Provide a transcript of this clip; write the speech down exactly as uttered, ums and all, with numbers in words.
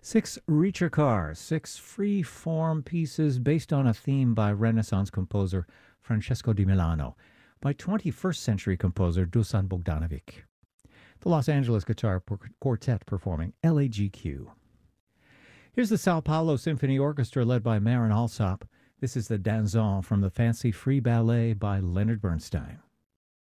Six Reacher cars, six free-form pieces based on a theme by Renaissance composer Francesco di Milano, by twenty-first century composer Dusan Bogdanovic. The Los Angeles Guitar Quartet performing L A G Q. Here's the Sao Paulo Symphony Orchestra led by Marin Alsop. This is the Danzon from the Fancy Free Ballet by Leonard Bernstein.